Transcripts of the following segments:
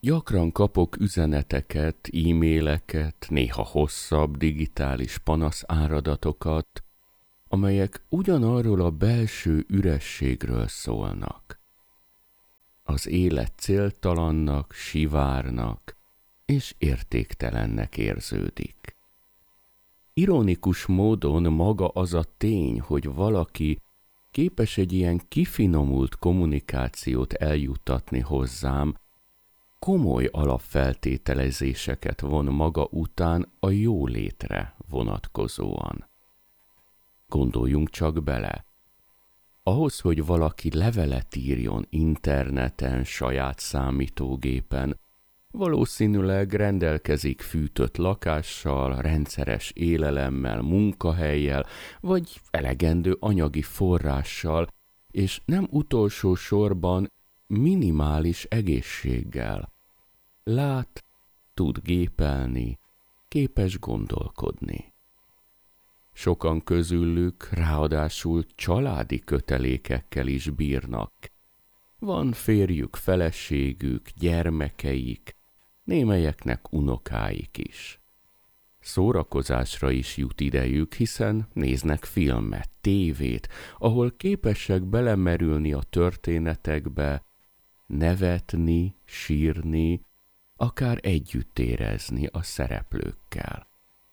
Gyakran kapok üzeneteket, e-maileket, néha hosszabb digitális panaszáradatokat, amelyek ugyanarról a belső ürességről szólnak. Az élet céltalannak, sivárnak és értéktelennek érződik. Ironikus módon maga az a tény, hogy valaki képes egy ilyen kifinomult kommunikációt eljuttatni hozzám, komoly alapfeltételezéseket von maga után a jólétre vonatkozóan. Gondoljunk csak bele. Ahhoz, hogy valaki levelet írjon interneten, saját számítógépen, valószínűleg rendelkezik fűtött lakással, rendszeres élelemmel, munkahellyel, vagy elegendő anyagi forrással, és nem utolsó sorban minimális egészséggel. Lát, tud gépelni, képes gondolkodni. Sokan közülük ráadásul családi kötelékekkel is bírnak. Van férjük, feleségük, gyermekeik, némelyeknek unokáik is. Szórakozásra is jut idejük, hiszen néznek filmet, tévét, ahol képesek belemerülni a történetekbe, nevetni, sírni, akár együtt érezni a szereplőkkel.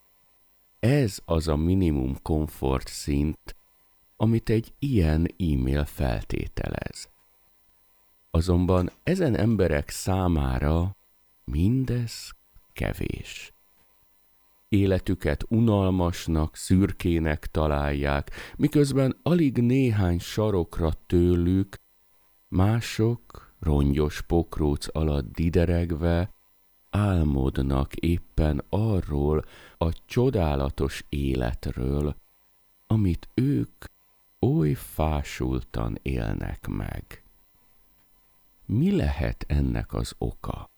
Ez az a minimum komfort szint, amit egy ilyen e-mail feltételez. Azonban ezen emberek számára mindez kevés. Életüket unalmasnak, szürkének találják, miközben alig néhány sarokra tőlük mások rongyos pokróc alatt dideregve álmodnak éppen arról a csodálatos életről, amit ők oly fásultan élnek meg. Mi lehet ennek az oka?